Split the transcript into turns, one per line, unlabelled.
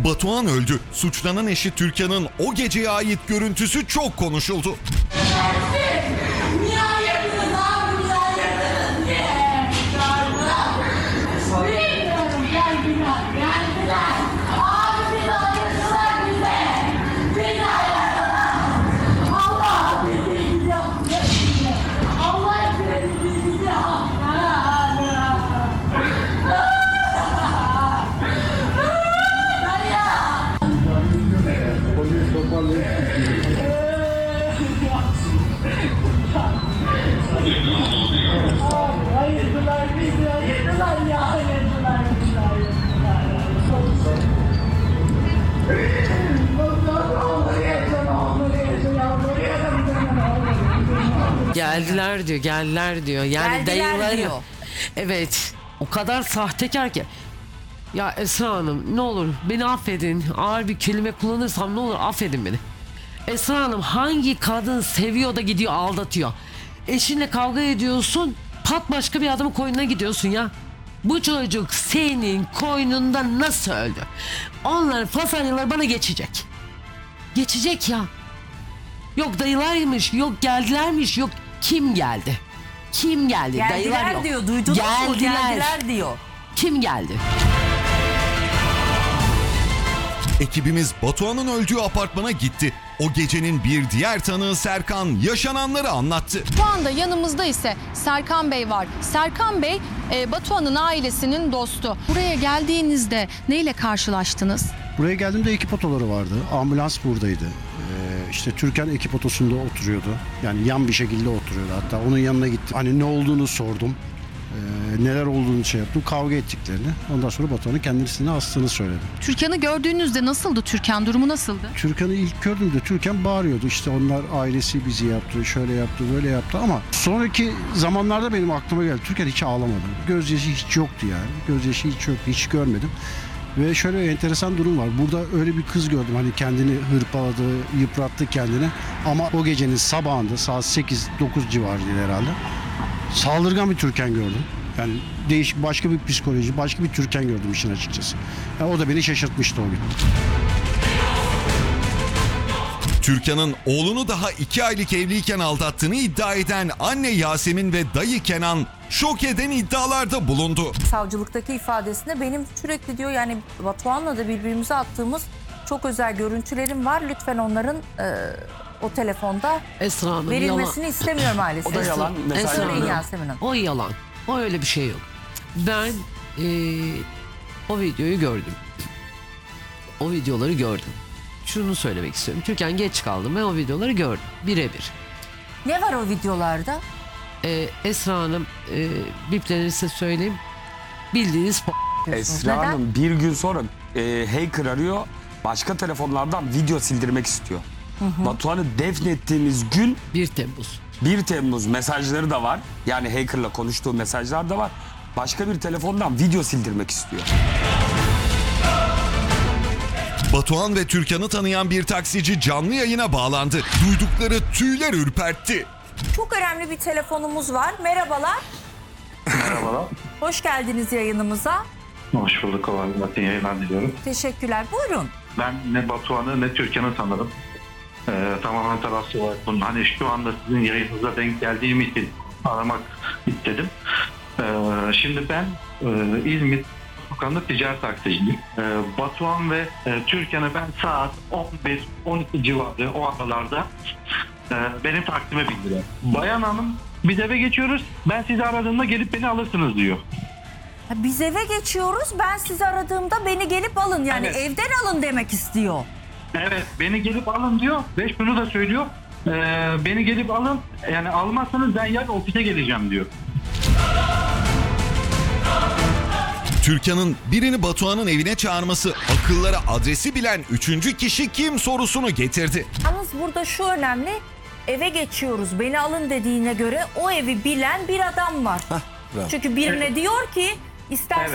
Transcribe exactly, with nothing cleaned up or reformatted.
Batuhan öldü. Suçlanan eşi Türkan'ın o geceye ait görüntüsü çok konuşuldu.
Niye ayırdınız abi? Niye ayırdınız? Niye? Bilmiyorum. Geldiler. Geldiler. Abi bizi ayırdılar bize. Bizi ayırdılar. Allah bizi gidiyor. Allah bizi gidiyor. Ayırdılar bizi, ayırdılar ya, ayırdılar bizi, ayırdılar.
Geldiler diyor, geldiler diyor. Yani
Geldiler
dayıları.
diyor.
Evet, o kadar sahtekar ki. Ya Esra Hanım ne olur beni affedin. Ağır bir kelime kullanırsam ne olur affedin beni. Esra Hanım hangi kadın seviyor da gidiyor aldatıyor? Eşinle kavga ediyorsun, pat başka bir adamın koynuna gidiyorsun ya. Bu çocuk senin koynunda nasıl öldü? Onların fasalyaları bana geçecek. Geçecek ya. Yok dayılarmış, yok geldilermiş, yok kim geldi? Kim geldi? Dayılar
Geldiler
yok.
diyor. Duydunuz mu?
Geldiler.
Geldiler diyor.
Kim geldi?
Ekibimiz Batuhan'ın öldüğü apartmana gitti. O gecenin bir diğer tanığı Serkan yaşananları anlattı.
Şu anda yanımızda ise Serkan Bey var. Serkan Bey e, Batuhan'ın ailesinin dostu. Buraya geldiğinizde neyle karşılaştınız?
Buraya geldiğimde ekip otoları vardı. Ambulans buradaydı. Ee, işte Türkan ekip otosunda oturuyordu. Yani yan bir şekilde oturuyordu hatta. Onun yanına gittim. Hani ne olduğunu sordum. Ee, neler olduğunu şey yaptım. Kavga ettiklerini. Ondan sonra Batuhan'ın kendisine astığını söyledim.
Türkan'ı gördüğünüzde nasıldı Türkan? Durumu nasıldı?
Türkan'ı ilk gördüğümde Türkan bağırıyordu. İşte onlar ailesi bizi yaptı, şöyle yaptı, böyle yaptı ama sonraki zamanlarda benim aklıma geldi. Türkan hiç ağlamadı. Gözyaşı hiç yoktu yani. Gözyaşı hiç yoktu. Hiç görmedim. Ve şöyle bir enteresan durum var. Burada öyle bir kız gördüm. Hani kendini hırpaladı, yıprattı kendini. Ama o gecenin sabahında saat sekiz dokuz civarıydı herhalde. Saldırgan bir Türkan gördüm. Yani değişik başka bir psikoloji, başka bir Türkan gördüm işin açıkçası. Yani o da beni şaşırtmıştı o gün.
Türkan'ın oğlunu daha iki aylık evliyken aldattığını iddia eden anne Yasemin ve dayı Kenan şok eden iddialarda bulundu.
Savcılıktaki ifadesinde benim sürekli diyor yani Batuhan'la da birbirimize attığımız çok özel görüntülerim var. Lütfen onların e, o telefonda
Esra Hanım
verilmesini
yalan.
istemiyorum ailesi.
O da yalan. Mesaj
Esra
Söyleyin
Hanım,
Yasemin Hanım.
o yalan. O öyle bir şey yok. Ben eee, o videoyu gördüm. O videoları gördüm. Şunu söylemek istiyorum. Türkan geç kaldım ve o videoları gördüm. Birebir.
Ne var o videolarda?
Ee, Esra Hanım e, biplerini size söyleyeyim. Bildiğiniz p-
Esra
Neden?
Hanım bir gün sonra e, hacker arıyor. Başka telefonlardan video sildirmek istiyor. Batuhan'ı defnettiğimiz gün
bir Temmuz.
bir Temmuz mesajları da var. Yani hackerla konuştuğu mesajlar da var. Başka bir telefondan video sildirmek istiyor.
Batuhan ve Türkan'ı tanıyan bir taksici canlı yayına bağlandı. Duydukları tüyler ürpertti.
Çok önemli bir telefonumuz var. Merhabalar.
Merhabalar.
Hoş geldiniz yayınımıza.
Hoş bulduk. Kolay gelsin. Yayınlar diliyorum.
Teşekkürler. Buyurun.
Ben ne Batuhan'ı ne Türkan'ı tanırım. Ee, tamamen tarafsız olarak bunu. Hani şu anda sizin yayınınıza denk geldiğim için aramak istedim. Ee, şimdi ben e, İzmir Sokağı'nda ticaret taksiciyim. Ee, Batuhan ve e, Türkan'ı ben saat on bir on iki civarı o aralarda e, benim taksime bindiriyor. Bayan Hanım biz eve geçiyoruz. Ben sizi aradığımda gelip beni alırsınız diyor.
Ha, biz eve geçiyoruz. Ben sizi aradığımda beni gelip alın. Yani
Evet.
evden alın demek istiyor.
Evet, beni gelip alın diyor. Ve şunu da söylüyor. Ee, beni gelip alın. Yani almazsanız ben yarın ofise geleceğim diyor.
Türkan'ın birini Batuhan'ın evine çağırması akıllara adresi bilen üçüncü kişi kim sorusunu getirdi.
Yalnız burada şu önemli. Eve geçiyoruz. Beni alın dediğine göre o evi bilen bir adam var. Çünkü birine diyor ki istersen